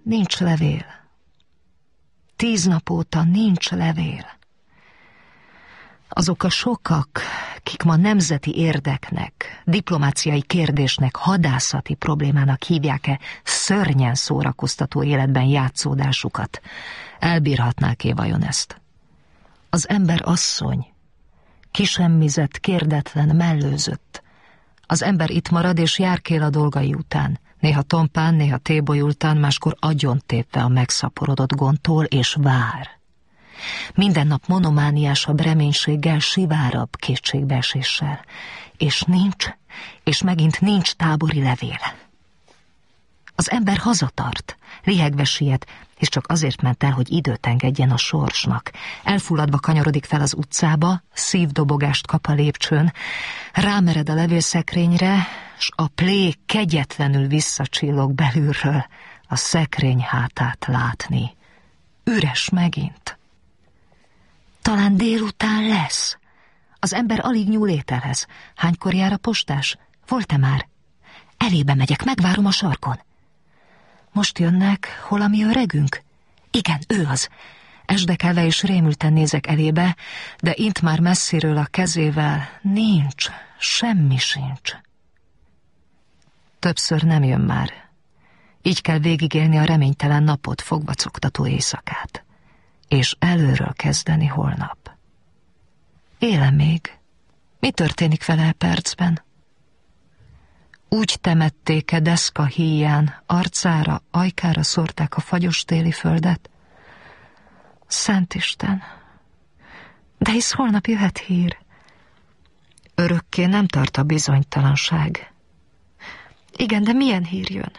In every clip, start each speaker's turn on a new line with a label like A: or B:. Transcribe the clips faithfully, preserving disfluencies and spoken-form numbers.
A: nincs levél. Tíz nap óta nincs levél. Azok a sokak, kik ma nemzeti érdeknek, diplomáciai kérdésnek, hadászati problémának hívják-e szörnyen szórakoztató életben játszódásukat, elbírhatnák-e vajon ezt? Az ember asszony, kisemmizett, kérdetlen, mellőzött. Az ember itt marad és járkél a dolgai után, néha tompán, néha tébolyultán, máskor agyontépve a megszaporodott gondtól, és vár. Minden nap monomániásabb reménységgel, sivárabb kétségbeeséssel. És nincs, és megint nincs tábori levél. Az ember hazatart, lihegve siet, és csak azért ment el, hogy időt engedjen a sorsnak. Elfulladva kanyarodik fel az utcába, szívdobogást kap a lépcsőn, rámered a levélszekrényre, s a plé kegyetlenül visszacsillog belülről, a szekrény hátát látni. Üres megint. Talán délután lesz. Az ember alig nyúl ételhez. Hánykor jár a postás? Volt-e már? Elébe megyek, megvárom a sarkon. Most jönnek, hol a mi öregünk? Igen, ő az. Esdekelve és rémülten nézek elébe, de int már messziről a kezével nincs, semmi sincs. Többször nem jön már. Így kell végigélni a reménytelen napot, fogvacogtató éjszakát. És előről kezdeni holnap. Élem még. Mi történik vele e percben? Úgy temették-e deszka híján, arcára, ajkára szórták a fagyos téli földet? Szent Isten! De hisz holnap jöhet hír. Örökké nem tart a bizonytalanság. Igen, de milyen hír jön?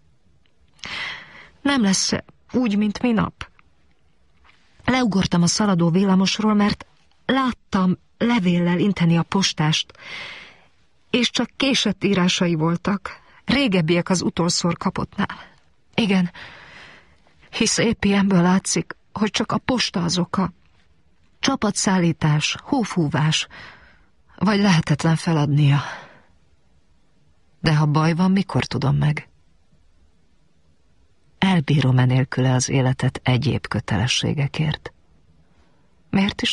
A: Nem lesz úgy, mint minap. Leugortam a szaladó villamosról, mert láttam levéllel inteni a postást, és csak késett írásai voltak, régebbiek az utolszor kapottnál. Igen, hisz épp ilyenből látszik, hogy csak a posta az oka. Csapatszállítás, hófúvás, vagy lehetetlen feladnia. De ha baj van, mikor tudom meg? Elbírom-e nélküle az életet egyéb kötelességekért? Miért is